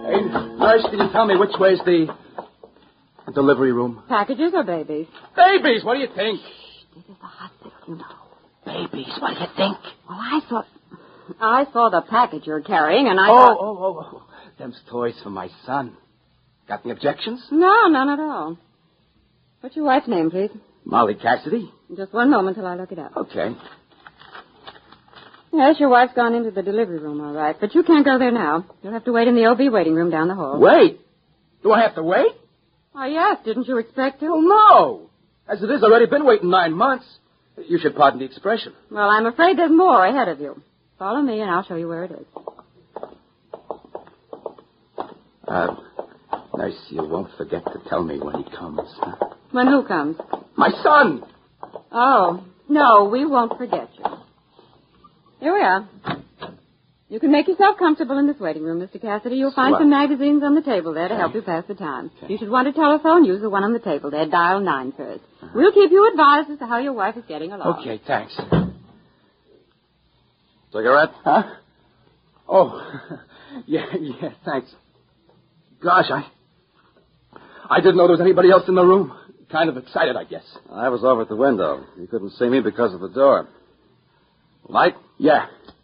Hey, nurse, can you tell me which way's the delivery room? Packages or babies? Babies, what do you think? This is the hospital, you know. Babies, what do you think? Well, I saw the package you're carrying, and I thought... Oh. Them's toys for my son. Got any objections? No, none at all. What's your wife's name, please? Molly Cassidy. Just one moment till I look it up. Okay. Yes, your wife's gone into the delivery room, all right. But you can't go there now. You'll have to wait in the OB waiting room down the hall. Wait? Do I have to wait? Oh, yes. Didn't you expect to? Oh, no. As it is, I've already been waiting 9 months. You should pardon the expression. Well, I'm afraid there's more ahead of you. Follow me, and I'll show you where it is. Nurse, you won't forget to tell me when he comes. Huh? When who comes? My son! Oh, no, we won't forget you. Here we are. You can make yourself comfortable in this waiting room, Mr. Cassidy. You'll find some magazines on the table there to help you pass the time. Okay. You should want a telephone, use the one on the table there. Dial 9 first. We'll keep you advised as to how your wife is getting along. Okay, thanks. Cigarette? Huh? Oh, yeah, thanks. Gosh, I didn't know there was anybody else in the room. Kind of excited, I guess. I was over at the window. You couldn't see me because of the door. Light? Yeah.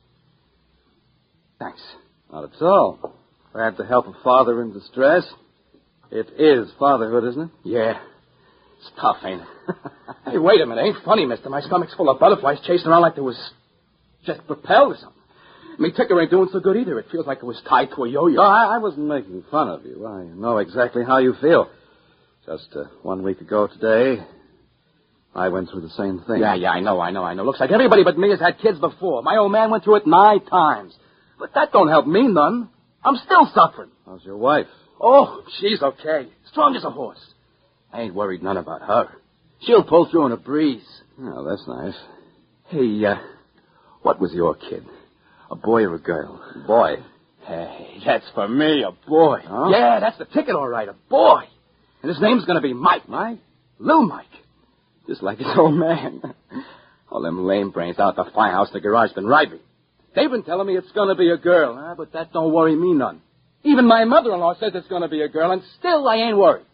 Thanks. Not at all. Glad to help a father in distress. It is fatherhood, isn't it? Yeah. It's tough, ain't it? Hey, wait a minute. Ain't funny, mister. My stomach's full of butterflies chasing around like there was just propelled or something. Me ticker ain't doing so good either. It feels like it was tied to a yo-yo. No, I wasn't making fun of you. I know exactly how you feel. Just 1 week ago today, I went through the same thing. Yeah, I know. Looks like everybody but me has had kids before. My old man went through it 9 times. But that don't help me none. I'm still suffering. How's your wife? Oh, she's okay. Strong as a horse. I ain't worried none about her. She'll pull through in a breeze. Oh, that's nice. Hey, what was your kid? A boy or a girl? Boy. Hey, that's for me, a boy. Huh? Yeah, that's the ticket, all right, a boy. And his name's going to be Mike. Mike? Lil Mike. Just like his old man. All them lame brains out at the firehouse in the garage been right me. They've been telling me it's going to be a girl, but that don't worry me none. Even my mother-in-law says it's going to be a girl, and still I ain't worried.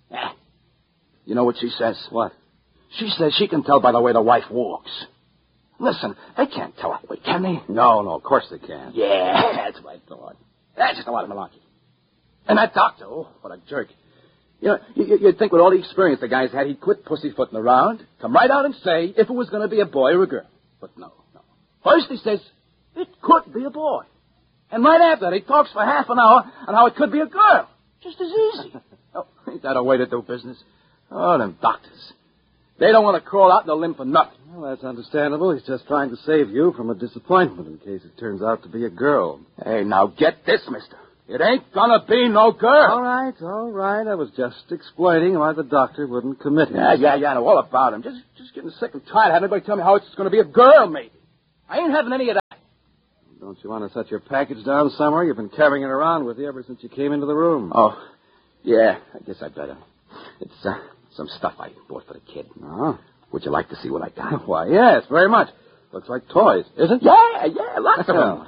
You know what she says? What? She says she can tell by the way the wife walks. Listen, they can't tell that way, can they? No, of course they can't. Yeah, that's what I thought. That's just a lot of malarkey. And that doctor, oh, what a jerk. You know, you'd think with all the experience the guy's had, he'd quit pussyfooting around, come right out and say if it was going to be a boy or a girl. But no. First he says, it could be a boy. And right after that, he talks for half an hour on how it could be a girl. Just as easy. Oh, ain't that a way to do business? Oh, them doctors. They don't want to crawl out in the limb for nothing. Well, that's understandable. He's just trying to save you from a disappointment in case it turns out to be a girl. Hey, now get this, mister. It ain't gonna be no girl. All right. I was just explaining why the doctor wouldn't commit him. Yeah, I know all about him. Just getting sick and tired of having everybody tell me how it's gonna be a girl, maybe. I ain't having any of that. Don't you want to set your package down somewhere? You've been carrying it around with you ever since you came into the room. Oh, yeah, I guess I better. It's some stuff I bought for the kid. Oh. Would you like to see what I got? Why, yes, very much. Looks like toys, isn't it? Yeah, lots of them.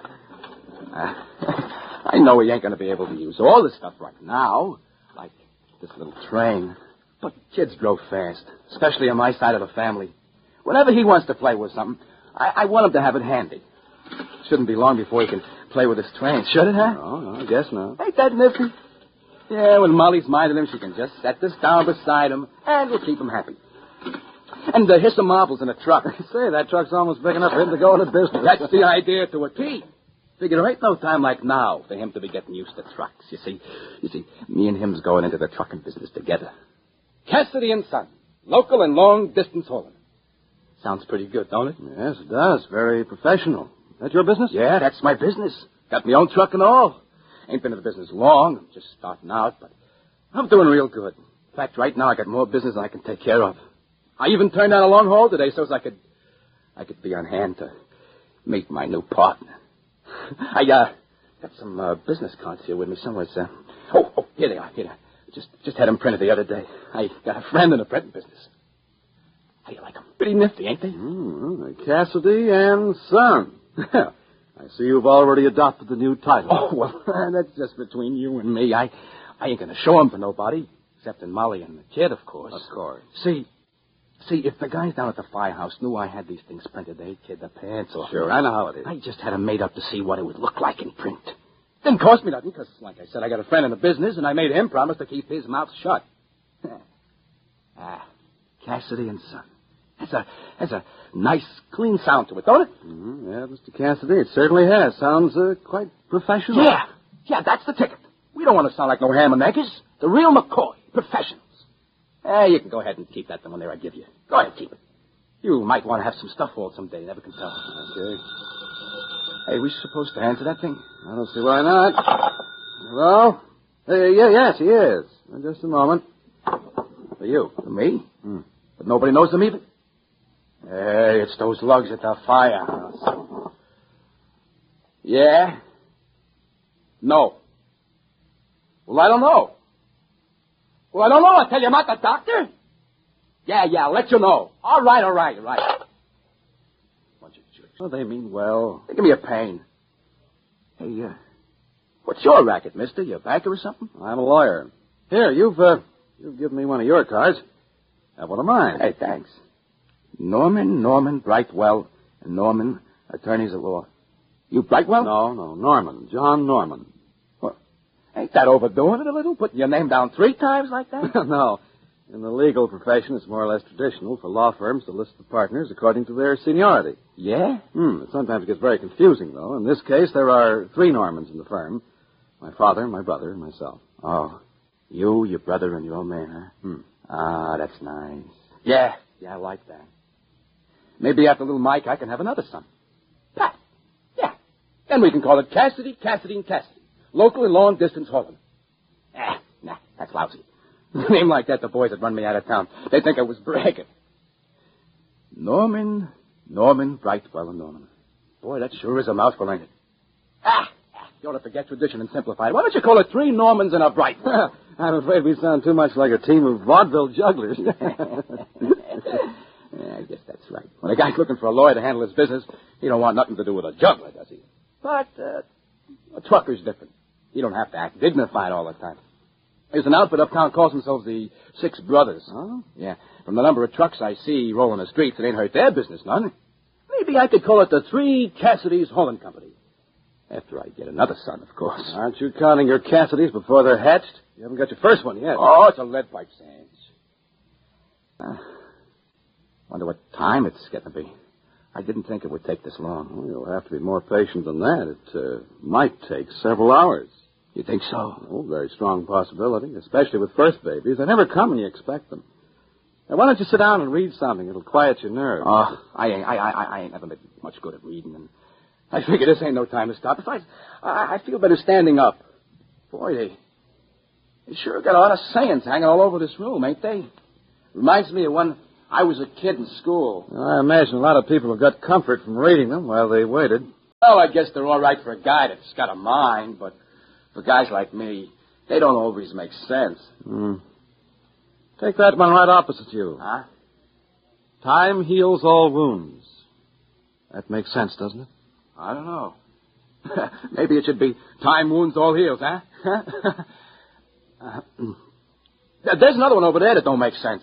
I know he ain't going to be able to use all this stuff right now, like this little train. But kids grow fast, especially on my side of the family. Whenever he wants to play with something, I want him to have it handy. Shouldn't be long before he can play with his train, should it, huh? No, I guess not. Ain't that nifty? Yeah, when Molly's minding him, she can just set this down beside him, and we'll keep him happy. And here's some marbles in a truck. Say, that truck's almost big enough for him to go into business. That's the idea to a T. Figure there ain't no time like now for him to be getting used to trucks. You see, me and him's going into the trucking business together. Cassidy and Son, local and long-distance hauling. Sounds pretty good, don't it? Yes, it does. Very professional. That your business? Yeah, that's my business. Got my own truck and all. Ain't been in the business long. I'm just starting out, but I'm doing real good. In fact, right now I got more business than I can take care of. I even turned down a long haul today so as I could be on hand to meet my new partner. I got some business cards here with me somewhere, sir. Oh, here they are. Just had them printed the other day. I got a friend in the printing business. How do you like them? Pretty nifty, ain't they? Cassidy and Son. I see you've already adopted the new title. Oh, well, that's just between you and me. I ain't going to show him to nobody, excepting Molly and the kid, of course. Of course. See, if the guys down at the firehouse knew I had these things printed, they'd kid the pants off. Sure, I know how it is. I just had them made up to see what it would look like in print. Didn't cost me nothing, because, like I said, I got a friend in the business, and I made him promise to keep his mouth shut. Cassidy and Son. That's a nice, clean sound to it, don't it? Mm-hmm. Yeah, Mr. Cassidy, it certainly has. Sounds quite professional. Yeah, that's the ticket. We don't want to sound like no ham and eggs. The real McCoy, professionals. You can go ahead and keep that the one there I give you. Go ahead, keep it. You might want to have some stuff for it someday. Never can tell. Okay. Hey, we supposed to answer that thing? I don't see why not. Hello? Yes, he is. Just a moment. For you. For me? But nobody knows them even? Hey, it's those lugs at the firehouse. Yeah? No. Well, I don't know. I tell you, I'm not the doctor. Yeah, I'll let you know. All right. Bunch of jerks. Oh, they mean well. They give me a pain. Hey, what's your racket, mister? You a banker or something? I'm a lawyer. Here, you've given me one of your cards. Have one of mine. Hey, thanks. Norman Brightwell and Norman, attorneys at law. You Brightwell? No, Norman. John Norman. What? Ain't that overdoing it a little? Putting your name down 3 times like that? No. In the legal profession, it's more or less traditional for law firms to list the partners according to their seniority. Yeah? It sometimes gets very confusing, though. In this case, there are 3 Normans in the firm. My father, my brother, and myself. Oh. You, your brother, and your old man, huh? Ah, that's nice. Yeah, I like that. Maybe after little Mike, I can have another son. Pat. Yeah. Then we can call it Cassidy, and Cassidy. Local and long-distance hauling. Nah, that's lousy. A name like that, the boys that run me out of town, they think I was bragging. Norman Brightwell and Norman. Boy, that sure is a mouthful, ain't it? You ought to forget tradition and simplify it. Why don't you call it 3 Normans and a Brightwell? I'm afraid we sound too much like a team of vaudeville jugglers. I guess that's right. When a guy's looking for a lawyer to handle his business, he don't want nothing to do with a juggler, does he? But a trucker's different. You don't have to act dignified all the time. There's an outfit uptown calls themselves the 6 Brothers. Oh? Yeah. From the number of trucks I see rolling the streets, it ain't hurt their business none. Maybe I could call it the 3 Cassidys Hauling Company. After I get another son, of course. Aren't you counting your Cassidys before they're hatched? You haven't got your first one yet. Oh, it's a lead pipe, Sands. Wonder what time it's getting to be. I didn't think it would take this long. Well, you'll have to be more patient than that. It might take several hours. You think so? Oh, very strong possibility, especially with first babies. They never come when you expect them. Now, why don't you sit down and read something? It'll quiet your nerves. Oh, I ain't never been much good at reading, and I figure this ain't no time to stop. Besides, I feel better standing up. Boy, they sure got a lot of sayings hanging all over this room, ain't they? Reminds me of when I was a kid in school. I imagine a lot of people have got comfort from reading them while they waited. Well, I guess they're all right for a guy that's got a mind, but for guys like me, they don't always make sense. Take that one right opposite you. Huh? Time heals all wounds. That makes sense, doesn't it? I don't know. Maybe it should be time wounds all heals, huh? There's another one over there that don't make sense.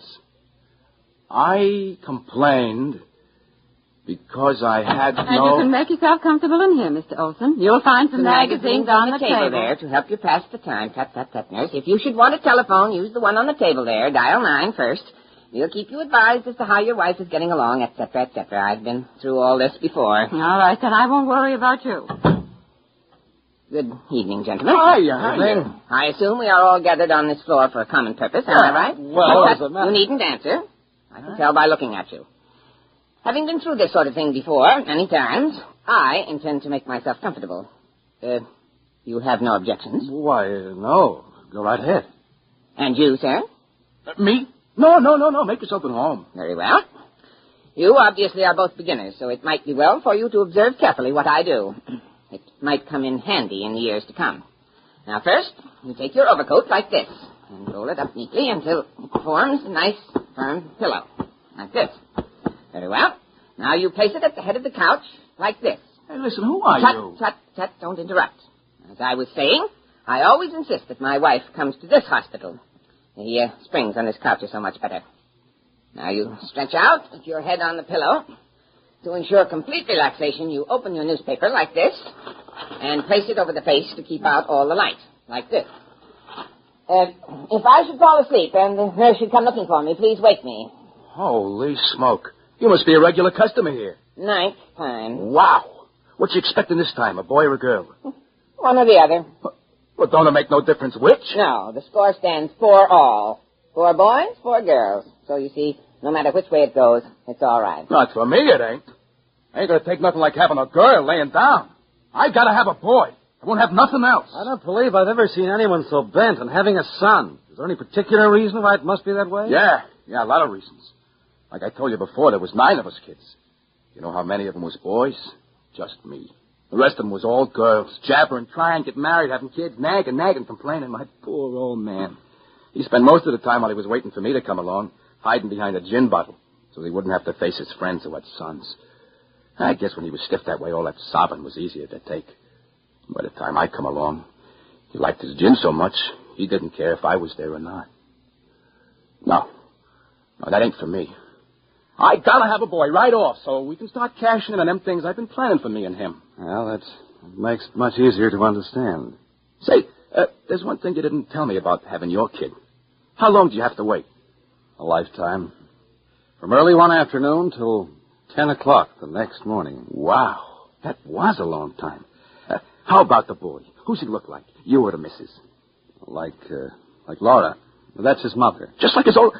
I complained because I had And you can make yourself comfortable in here, Mr. Olson. You'll find some magazines on the table there to help you pass the time. Tut, nurse. If you should want a telephone, use the one on the table there. Dial 9 first. We'll keep you advised as to how your wife is getting along, etc., etc. I've been through all this before. All right, then I won't worry about you. Good evening, gentlemen. Hiya. I assume we are all gathered on this floor for a common purpose, am I right? Well, as a matter... You needn't answer. I can tell by looking at you. Having been through this sort of thing before, many times, I intend to make myself comfortable. You have no objections? Why, no. Go right ahead. And you, sir? Me? No. Make yourself at home. Very well. You obviously are both beginners, so it might be well for you to observe carefully what I do. It might come in handy in the years to come. Now, first, you take your overcoat like this and roll it up neatly until it forms a nice, firm pillow, like this. Very well. Now you place it at the head of the couch like this. Hey, listen, who are you? Tut, don't interrupt. As I was saying, I always insist that my wife comes to this hospital. The springs on this couch are so much better. Now you stretch out with your head on the pillow. To ensure complete relaxation, you open your newspaper like this and place it over the face to keep out all the light, like this. If I should fall asleep and the nurse should come looking for me, please wake me. Holy smoke. You must be a regular customer here. Ninth time. Wow. What you expecting this time, a boy or a girl? One or the other. Well, don't it make no difference which? No, the score stands 4 all. 4 boys, 4 girls. So you see, no matter which way it goes, it's all right. Not for me, it ain't. Ain't gonna take nothing like having a girl laying down. I gotta have a boy. I won't have nothing else. I don't believe I've ever seen anyone so bent on having a son. Is there any particular reason why it must be that way? Yeah, a lot of reasons. Like I told you before, there was 9 of us kids. You know how many of them was boys? Just me. The rest of them was all girls, jabbering, trying, get married, having kids, nagging, complaining. My poor old man. He spent most of the time while he was waiting for me to come along, hiding behind a gin bottle, so he wouldn't have to face his friends who had sons. I guess when he was stiff that way, all that sobbing was easier to take. By the time I come along, he liked his gin so much, he didn't care if I was there or not. No, that ain't for me. I gotta have a boy right off so we can start cashing in on them things I've been planning for me and him. Well, that makes it much easier to understand. Say, there's one thing you didn't tell me about having your kid. How long do you have to wait? A lifetime. From early one afternoon till 10 o'clock the next morning. Wow, that was a long time. How about the boy? Who's he look like? You or the missus? Like Laura. That's his mother. Just like his old...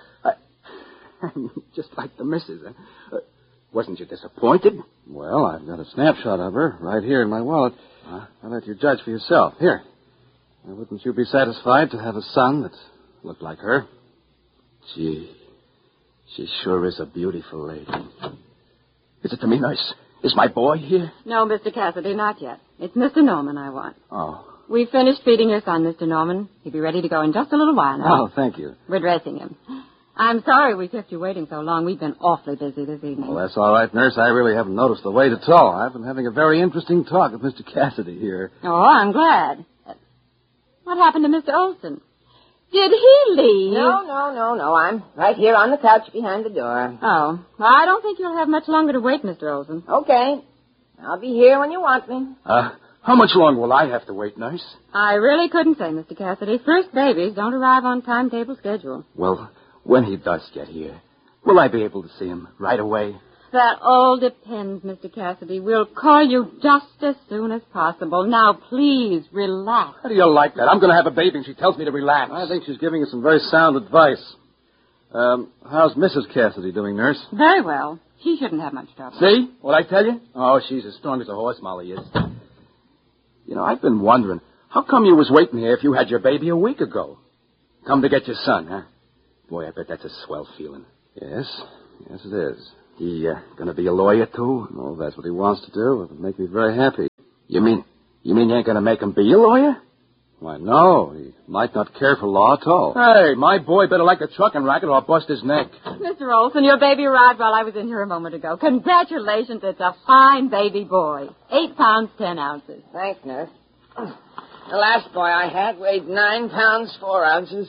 just like the missus. Wasn't you disappointed? Well, I've got a snapshot of her right here in my wallet. I'll let you judge for yourself. Here. Now, wouldn't you be satisfied to have a son that looked like her? Gee, she sure is a beautiful lady. Is it to me, nurse? Is my boy here? No, Mr. Cassidy, not yet. It's Mr. Norman I want. Oh. We've finished feeding your son, Mr. Norman. He'll be ready to go in just a little while now. Oh, thank you. We're dressing him. I'm sorry we kept you waiting so long. We've been awfully busy this evening. Well, that's all right, nurse. I really haven't noticed the wait at all. I've been having a very interesting talk with Mr. Cassidy here. Oh, I'm glad. What happened to Mr. Olson? Did he leave? No. I'm right here on the couch behind the door. Oh. Well, I don't think you'll have much longer to wait, Mr. Olson. Okay. I'll be here when you want me. How much longer will I have to wait, nurse? I really couldn't say, Mr. Cassidy. First babies don't arrive on timetable schedule. Well, when he does get here, will I be able to see him right away? That all depends, Mr. Cassidy. We'll call you just as soon as possible. Now, please, relax. How do you like that? I'm going to have a baby and she tells me to relax. I think she's giving us some very sound advice. How's Mrs. Cassidy doing, nurse? Very well. She shouldn't have much trouble. See what I tell you? Oh, she's as strong as a horse, Molly is. You know, I've been wondering, how come you was waiting here if you had your baby a week ago? Come to get your son, huh? Boy, I bet that's a swell feeling. Yes, it is. He gonna be a lawyer, too? Oh, that's what he wants to do. It would make me very happy. You mean you ain't gonna make him be a lawyer? Why, no. He might not care for law at all. Hey, my boy better like a trucking racket or I'll bust his neck. Mr. Olson, your baby arrived while I was in here a moment ago. Congratulations. It's a fine baby boy. 8 pounds, 10 ounces. Thanks, nurse. The last boy I had weighed 9 pounds, 4 ounces.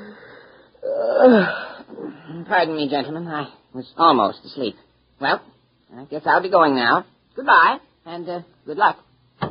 Pardon me, gentlemen. I was almost asleep. Well, I guess I'll be going now. Goodbye, and good luck.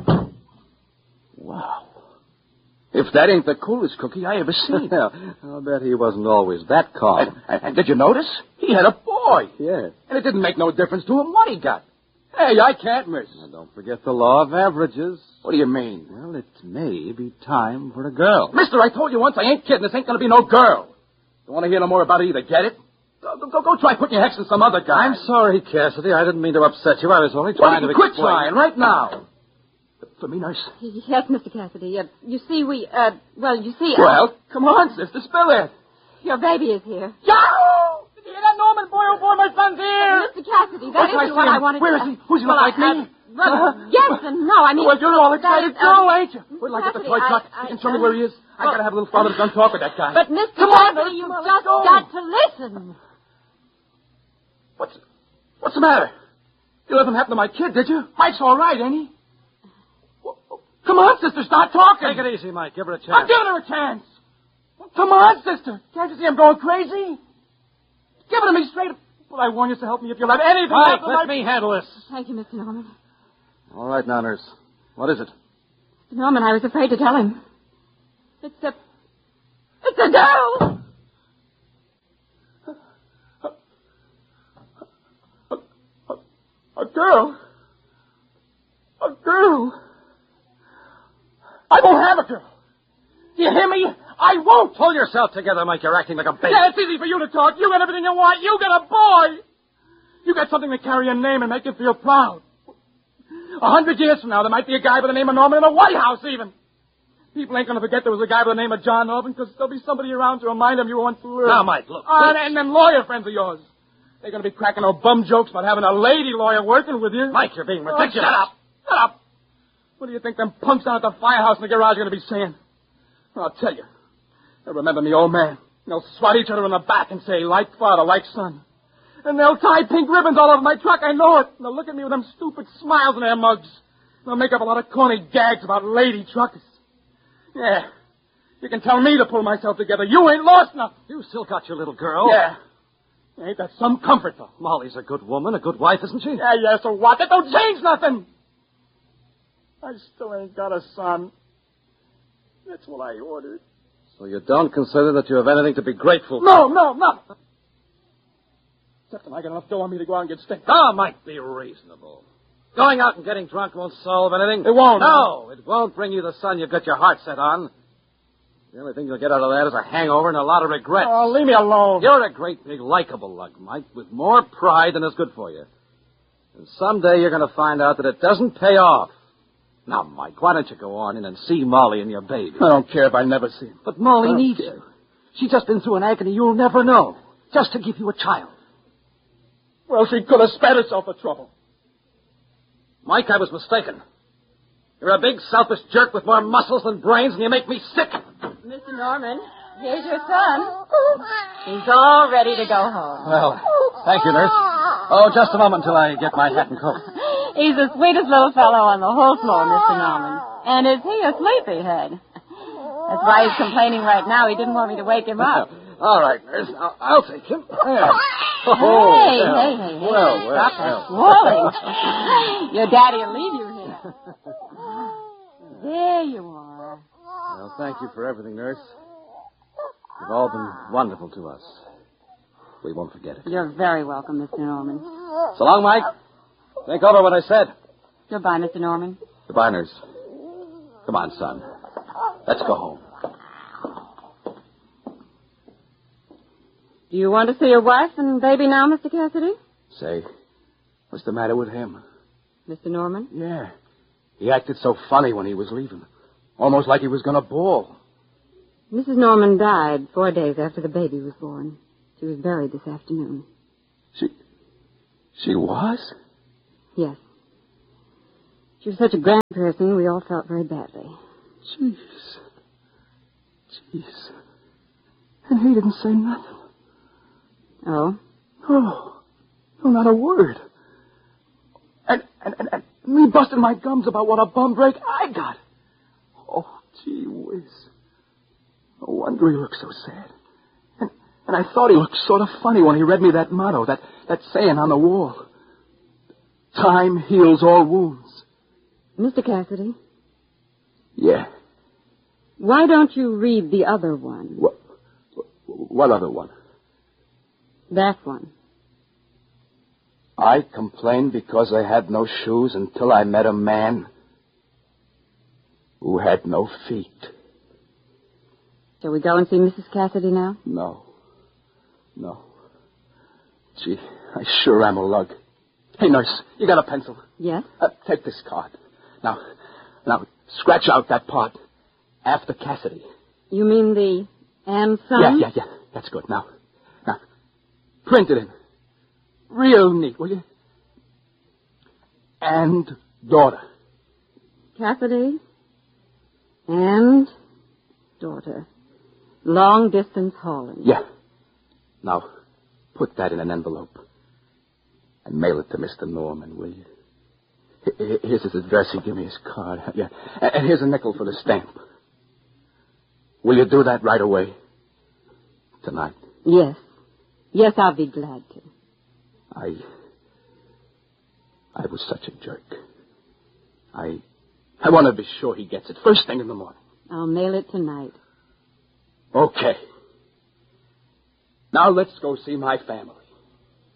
Wow. If that ain't the coolest cookie I ever seen. I'll bet he wasn't always that calm. And did you notice? He had a boy. Yes. And it didn't make no difference to him what he got. Hey, I can't miss. Now, don't forget the law of averages. What do you mean? Well, it may be time for a girl. Mister, I told you once I ain't kidding. This ain't going to be no girl. Don't want to hear no more about it either, get it? Go try putting your hex in some other guy. I'm sorry, Cassidy. I didn't mean to upset you. I was only trying to quit explain. trying right now. For me, nurse? Yes, Mr. Cassidy. You see, Well, come on, sister, spill it. Your baby is here. Yahoo! Did you hear that, Norman? Boy, oh boy, my son's here. Mr. Cassidy, that isn't what I wanted to... Where is he? Who's he look like me? Yes and no. I mean... Well, you're all excited, too, ain't you? Wait till I get the Cassidy, toy truck. You can show me where he is. I gotta have a little father to come talk with that guy. But, Mr. Come on, Cassidy, you've let's just go. got to listen. What's the matter? You let them happen to my kid, did you? Mike's all right, ain't he? Come on, sister, start talking. Take it easy, Mike. Give her a chance. I'm giving her a chance. Come on, sister. Can't you see I'm going crazy? Give it to me straight. Well, I warn you to help me if you let anything Mike, happen. let me handle this. Thank you, Mr. Norman. All right now, nurse. What is it? Mr. Norman, I was afraid to tell him. It's a girl! A girl? A girl? I won't have a girl. Do you hear me? I won't. Pull yourself together, Mike. You're acting like a baby. Yeah, it's easy for you to talk. You got everything you want. You got a boy. You got something to carry a name and make you feel proud. 100 years from now, there might be a guy by the name of Norman in the White House, even. People ain't going to forget there was a guy by the name of John Norman, because there'll be somebody around to remind them you once lived. Now, Mike, look. And them lawyer friends of yours. They're going to be cracking old bum jokes about having a lady lawyer working with you. Mike, you're being ridiculous. Shut up. Shut up. What do you think them punks down at the firehouse in the garage are going to be saying? Well, I'll tell you. They'll remember me, old man. They'll swat each other in the back and say, like father, like son. And they'll tie pink ribbons all over my truck, I know it. And they'll look at me with them stupid smiles in their mugs. They'll make up a lot of corny gags about lady truckers. Yeah. You can tell me to pull myself together. You ain't lost nothing. You still got your little girl. Yeah. Ain't that some comfort, though? Molly's a good woman, a good wife, isn't she? Yeah, so what? That don't change nothing. I still ain't got a son. That's what I ordered. So you don't consider that you have anything to be grateful for? No. Except that I got enough dough on me to go out and get stinked. Now, Mike, be reasonable. Going out and getting drunk won't solve anything. It won't. No, it won't bring you the son you've got your heart set on. The only thing you'll get out of that is a hangover and a lot of regret. Oh, leave me alone. You're a great big likable lug, Mike, with more pride than is good for you. And someday you're going to find out that it doesn't pay off. Now, Mike, why don't you go on in and see Molly and your baby? I don't care if I never see him. But Molly needs you. She's just been through an agony you'll never know. Just to give you a child. Well, she could have spared herself the trouble. Mike, I was mistaken. You're a big, selfish jerk with more muscles than brains, and you make me sick. Mr. Norman, here's your son. He's all ready to go home. Well, thank you, nurse. Oh, just a moment until I get my hat and coat. He's the sweetest little fellow on the whole floor, Mr. Norman. And is he a sleepyhead? That's why he's complaining right now. He didn't want me to wake him up. All right, nurse. I'll take him. There. Hey. Well. Stop that swelling. Your daddy will leave you here. There you are. Well, thank you for everything, nurse. You've all been wonderful to us. We won't forget it. You're very welcome, Mr. Norman. So long, Mike. Think over what I said. Goodbye, Mr. Norman. Goodbye, nurse. Come on, son. Let's go home. Do you want to see your wife and baby now, Mr. Cassidy? Say, what's the matter with him? Mr. Norman? Yeah. He acted so funny when he was leaving. Almost like he was going to bawl. Mrs. Norman died 4 days after the baby was born. She was buried this afternoon. She was? Yes. She was such a grand person, we all felt very badly. Jeez. And he didn't say nothing. Oh? Oh, no, not a word. And me busting my gums about what a bum break I got. Oh, gee whiz. No wonder he looked so sad. And I thought he looked sort of funny when he read me that motto, that saying on the wall. Time heals all wounds. Mr. Cassidy? Yeah. Why don't you read the other one? What other one? That one. I complained because I had no shoes until I met a man who had no feet. Shall we go and see Mrs. Cassidy now? No. Gee, I sure am a lug. Hey, nurse, you got a pencil? Yes. Take this card. Now, scratch out that part. After Cassidy. You mean the and son? Yeah. That's good. Now, print it in. Real neat, will you? And daughter. Cassidy and daughter. Long distance hauling. Yeah. Now, put that in an envelope. and mail it to Mr. Norman, will you? Here's his address. He gave me his card. Yeah. And here's a nickel for the stamp. Will you do that right away? Tonight? Yes. Yes, I'll be glad to. I was such a jerk. I want to be sure he gets it first thing in the morning. I'll mail it tonight. Okay. Now let's go see my family.